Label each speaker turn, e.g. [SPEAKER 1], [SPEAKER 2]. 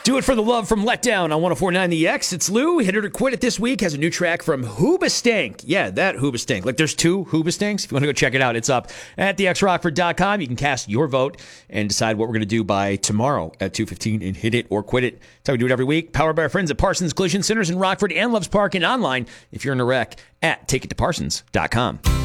[SPEAKER 1] Do it for the love from Letdown on 104.9 The X. It's Lou. Hit It or Quit It this week has a new track from Hoobastank. Yeah, that Hoobastank. Like there's two Hoobastanks. If you want to go check it out, it's up at thexrockford.com. You can cast your vote and decide what we're going to do by tomorrow at 2:15 and Hit It or Quit It. That's how we do it every week. Powered by our friends at Parsons Collision Centers in Rockford and Loves Park, and online if you're in a wreck at takeittoparsons.com.